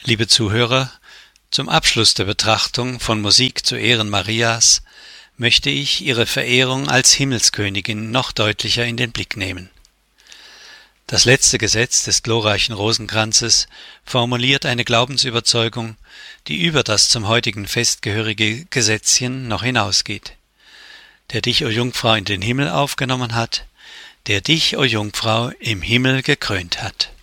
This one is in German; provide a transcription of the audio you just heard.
Liebe Zuhörer, zum Abschluss der Betrachtung von Musik zu Ehren Marias möchte ich ihre Verehrung als Himmelskönigin noch deutlicher in den Blick nehmen. Das letzte Gesetz des glorreichen Rosenkranzes formuliert eine Glaubensüberzeugung, die über das zum heutigen Fest gehörige Gesetzchen noch hinausgeht. Der dich, o Jungfrau, in den Himmel aufgenommen hat, der dich, o Jungfrau, im Himmel gekrönt hat.